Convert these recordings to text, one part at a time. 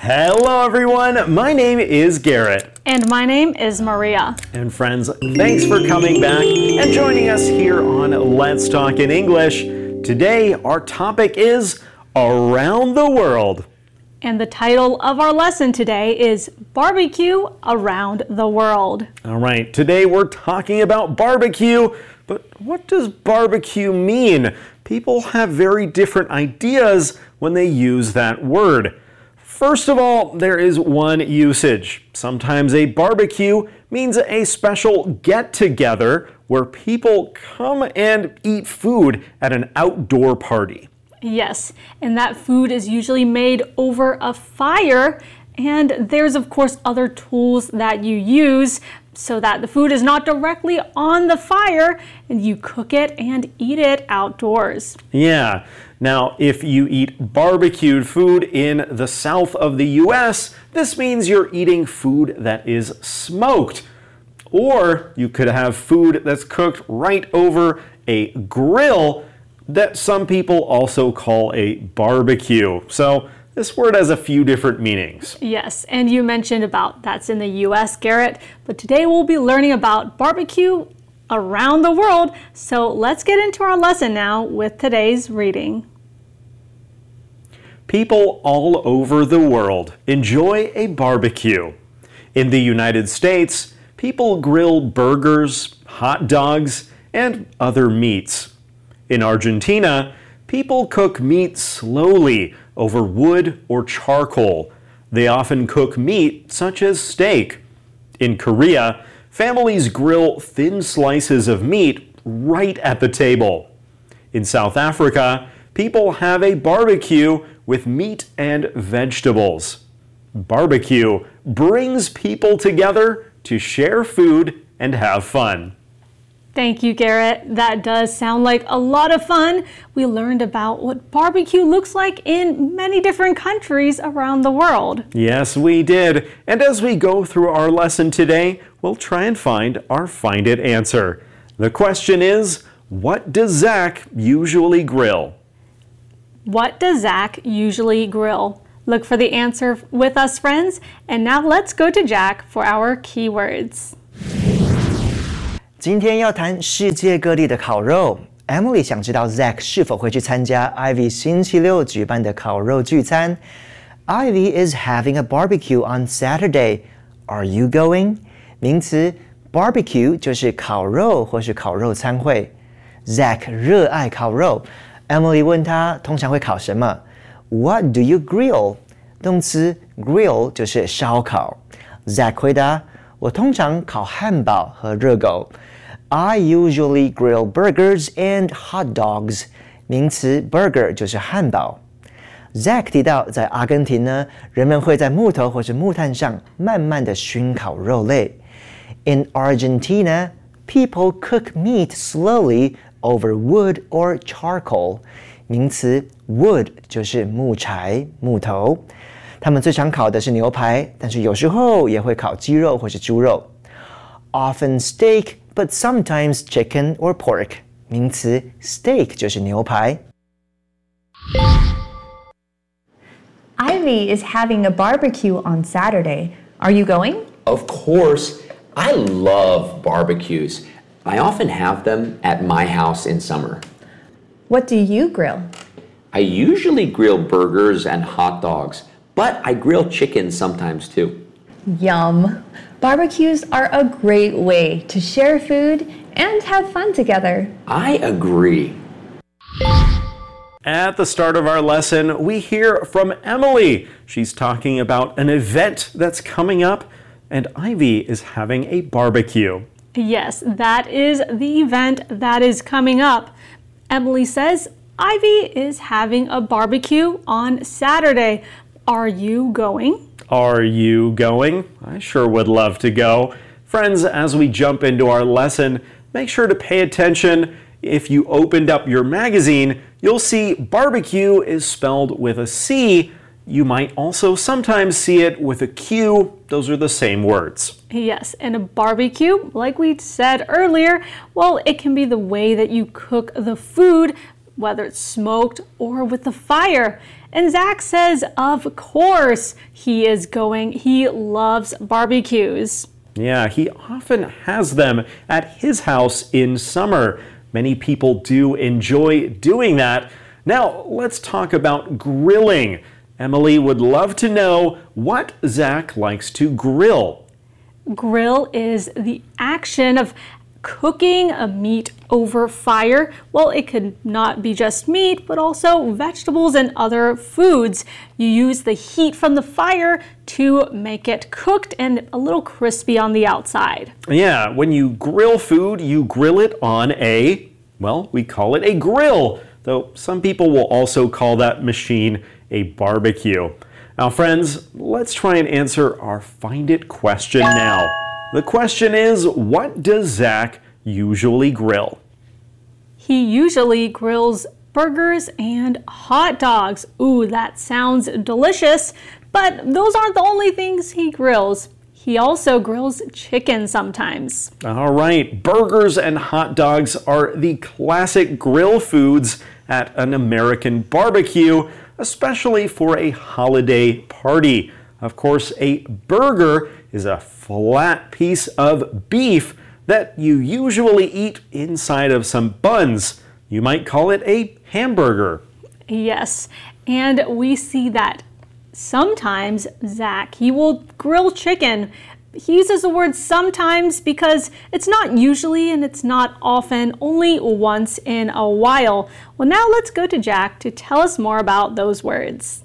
Hello everyone, my name is Garrett. And my name is Maria. And friends, thanks for coming back and joining us here on Let's Talk in English. Today our topic is Around the World. And the title of our lesson today is Barbecue Around the World. All right, today we're talking about barbecue, but what does barbecue mean? People have very different ideas when they use that word. First of all, there is one usage. Sometimes a barbecue means a special get-together where people come and eat food at an outdoor party. Yes, and that food is usually made over a fire, and there's of course other tools that you use so that the food is not directly on the fire and you cook it and eat it outdoors. Yeah. Now, if you eat barbecued food in the south of the US, this means you're eating food that is smoked. Or you could have food that's cooked right over a grill that some people also call a barbecue. So this word has a few different meanings. Yes, and you mentioned about that's in the US, Garrett, but today we'll be learning about barbecue around the world. So let's get into our lesson now with today's reading. People all over the world enjoy a barbecue. In the United States, people grill burgers, hot dogs, and other meats. In Argentina, people cook meat slowly over wood or charcoal. They often cook meat such as steak. In Korea, families grill thin slices of meat right at the table. In South Africa, people have a barbecue with meat and vegetables. Barbecue brings people together to share food and have fun. Thank you, Garrett. That does sound like a lot of fun. We learned about what barbecue looks like in many different countries around the world. Yes, we did. And as we go through our lesson today, we'll try and find our Find It answer. The question is, what does Zach usually grill? What does Zach usually grill? Look for the answer with us, friends. And now let's go to Jack for our keywords. 今天要谈世界各地的烤肉。Emily 想知道 Zach 是否会去参加 Ivy 星期六举办的烤肉聚餐。Ivy is having a barbecue on Saturday. Are you going? 名词 barbecue 就是烤肉或是烤肉餐会。Zach 热爱烤肉。Emily 问他通常会烤什么 ？What do you grill? 动词 grill 就是烧烤。Zach 回答：我通常烤汉堡和热狗。I usually grill burgers and hot dogs. 名词 burger 就是汉堡。Zach 提到，在阿根廷呢，人们会在木头或是木炭上慢慢的熏烤肉类。In Argentina, people cook meat slowly over wood or charcoal. 名词 wood 就是木柴、木头。他们最常烤的是牛排，但是有时候也会烤鸡肉或是猪肉。Often steak, but sometimes chicken or pork. 名词 steak 就是牛排。 Ivy is having a barbecue on Saturday. Are you going? Of course. I love barbecues. I often have them at my house in summer. What do you grill? I usually grill burgers and hot dogs, but I grill chicken sometimes too. Yum! Barbecues are a great way to share food and have fun together. I agree. At the start of our lesson, we hear from Emily. She's talking about an event that's coming up, and Ivy is having a barbecue. Yes, that is the event that is coming up. Emily says Ivy is having a barbecue on Saturday. Are you going? Are you going? I sure would love to go. Friends, as we jump into our lesson, make sure to pay attention. If you opened up your magazine, you'll see barbecue is spelled with a C. You might also sometimes see it with a Q. Those are the same words. Yes, and a barbecue, like we said earlier, well, it can be the way that you cook the food whether it's smoked or with the fire. And Zach says, of course, he is going. He loves barbecues. Yeah, he often has them at his house in summer. Many people do enjoy doing that. Now, let's talk about grilling. Emily would love to know what Zach likes to grill. Grill is the action of cooking a meat over fire. Well, it could not be just meat, but also vegetables and other foods. You use the heat from the fire to make it cooked and a little crispy on the outside. Yeah, when you grill food, you grill it on we call it a grill, though some people will also call that machine a barbecue. Now, friends, let's try and answer our Find It question now. The question is, what does Zach usually grill? He usually grills burgers and hot dogs. Ooh, that sounds delicious, but those aren't the only things he grills. He also grills chicken sometimes. All right, burgers and hot dogs are the classic grill foods at an American barbecue, especially for a holiday party. Of course, a burger is a flat piece of beef that you usually eat inside of some buns. You might call it a hamburger. Yes, and we see that sometimes Zach, he will grill chicken. He uses the word sometimes because it's not usually and it's not often, only once in a while. Well, now let's go to Jack to tell us more about those words.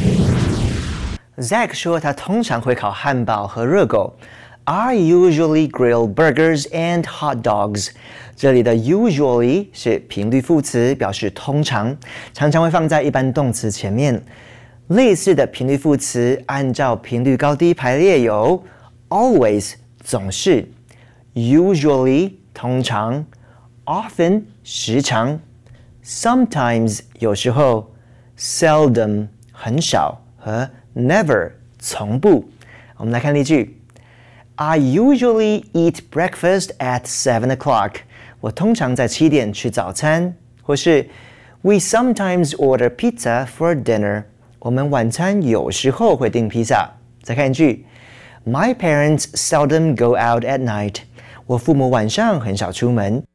Zach 说他通常会烤汉堡和热狗。I usually grill burgers and hot dogs. 这里的 usually 是频率副词，表示通常，常常会放在一般动词前面。类似的频率副词按照频率高低排列有 always 总是 usually 通常 often 时常 sometimes 有时候 seldom 很少和 never 从不。我们来看例句 I usually eat breakfast at 7 o'clock. 我通常在7点吃早餐。或是 We sometimes order pizza for dinner. 我们晚餐有时候会订披萨。再看一句 My parents seldom go out at night. 我父母晚上很少出门。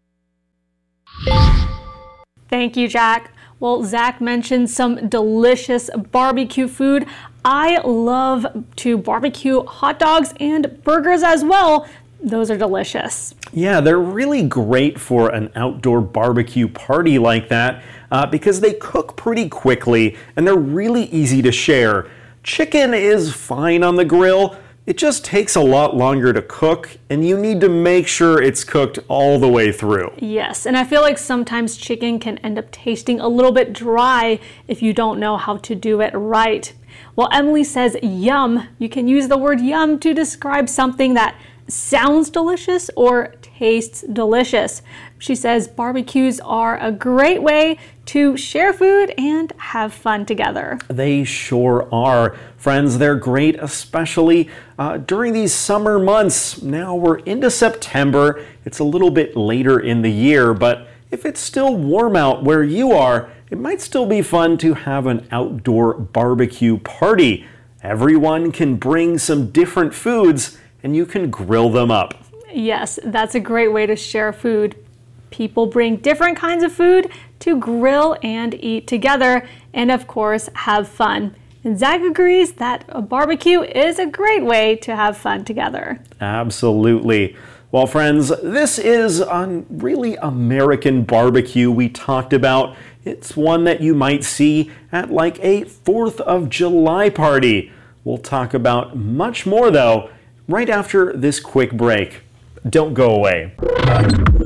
Thank you, Jack. Well, Zach mentioned some delicious barbecue food. I love to barbecue hot dogs and burgers as well. Those are delicious. Yeah, they're really great for an outdoor barbecue party like that because they cook pretty quickly and they're really easy to share. Chicken is fine on the grill. It just takes a lot longer to cook, and you need to make sure it's cooked all the way through. Yes, and I feel like sometimes chicken can end up tasting a little bit dry if you don't know how to do it right. Well, Emily says yum. You can use the word yum to describe something that sounds delicious or tastes delicious. She says barbecues are a great way to share food and have fun together. They sure are. Friends, they're great, especially during these summer months. Now we're into September. It's a little bit later in the year, but if it's still warm out where you are, it might still be fun to have an outdoor barbecue party. Everyone can bring some different foods and you can grill them up. Yes, that's a great way to share food. People bring different kinds of food to grill and eat together and, of course, have fun. And Zach agrees that a barbecue is a great way to have fun together. Absolutely. Well, friends, this is a really American barbecue we talked about. It's one that you might see at like a 4th of July party. We'll talk about much more, though, right after this quick break. Don't go away.